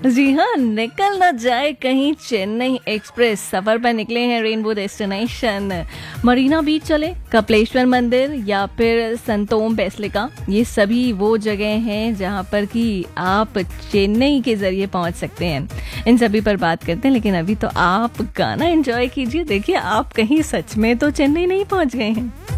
जी हाँ, निकल ना जाए कहीं चेन्नई एक्सप्रेस सफर पर निकले हैं रेनबो डेस्टिनेशन। मरीना बीच चले, कपिलेश्वर मंदिर या फिर संतोम बेसिलिका, ये सभी वो जगह हैं जहाँ पर कि आप चेन्नई के जरिए पहुँच सकते हैं। इन सभी पर बात करते हैं, लेकिन अभी तो आप गाना एंजॉय कीजिए। देखिए, आप कहीं सच में तो चेन्नई नहीं पहुँच गए हैं।